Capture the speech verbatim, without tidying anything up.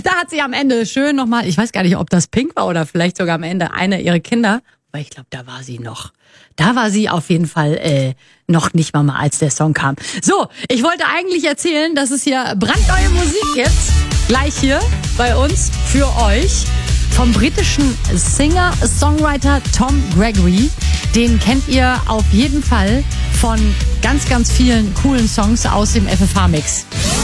Da hat sie am Ende schön nochmal, ich weiß gar nicht, ob das Pink war oder vielleicht sogar am Ende eine ihrer Kinder, aber ich glaube, da war sie noch. Da war sie auf jeden Fall äh, noch nicht mal, mal, als der Song kam. So, ich wollte eigentlich erzählen, dass es hier brandneue Musik gibt. Gleich hier bei uns für euch. Vom britischen Singer-Songwriter Tom Gregory. Den kennt ihr auf jeden Fall von ganz, ganz vielen coolen Songs aus dem F F H-Mix.